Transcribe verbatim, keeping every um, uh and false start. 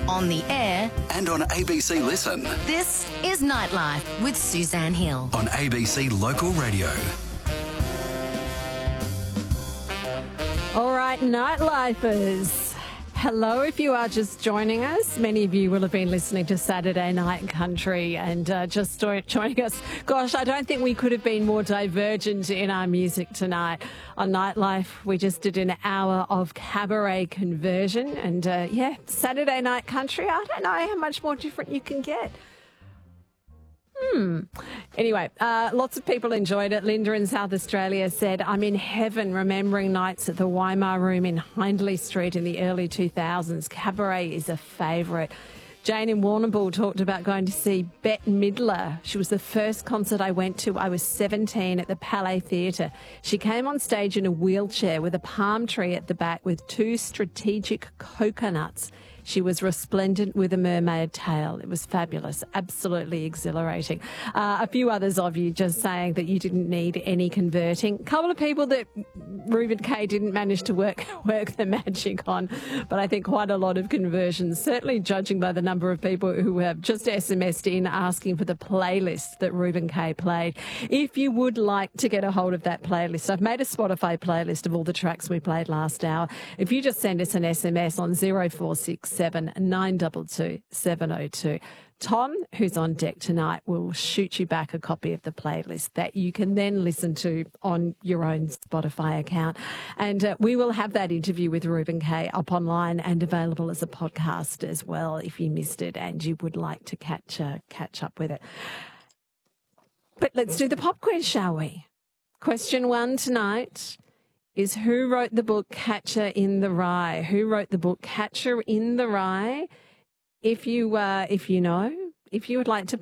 on the air, and on A B C Listen. this is Nightlife with Suzanne Hill. On A B C Local Radio. All right, Nightlifers. Hello, if you are just joining us. Many of you will have been listening to Saturday Night Country and uh, just joining us. Gosh, I don't think we could have been more divergent in our music tonight. On Nightlife, we just did an hour of cabaret conversion. And, uh, yeah, Saturday Night Country, I don't know how much more different you can get. Hmm. Anyway, uh, lots of people enjoyed it. Linda in South Australia said, I'm in heaven remembering nights at the Weimar Room in Hindley Street in the early two thousands. Cabaret is a favourite. Jane in Warrnambool talked about going to see Bette Midler. She was the first concert I went to. I was seventeen at the Palais Theatre. She came on stage in a wheelchair with a palm tree at the back with two strategic coconuts. She was resplendent with a mermaid tail. It was fabulous, absolutely exhilarating. Uh, a few others of you just saying that you didn't need any converting. A couple of people that Reuben Kaye didn't manage to work work the magic on, but I think quite a lot of conversions, certainly judging by the number of people who have just S M S'd in asking for the playlist that Reuben Kaye played. If you would like to get a hold of that playlist, I've made a Spotify playlist of all the tracks we played last hour. If you just send us an S M S on zero four six seven nine two two seven oh two. Tom, who's on deck tonight, will shoot you back a copy of the playlist that you can then listen to on your own Spotify account. And uh, we will have that interview with Reuben Kaye up online and available as a podcast as well if you missed it and you would like to catch uh, catch up with it. But let's do the pop quiz, shall we? Question one tonight is who wrote the book Catcher in the Rye? Who wrote the book Catcher in the Rye? If you uh, if you know, if you would like to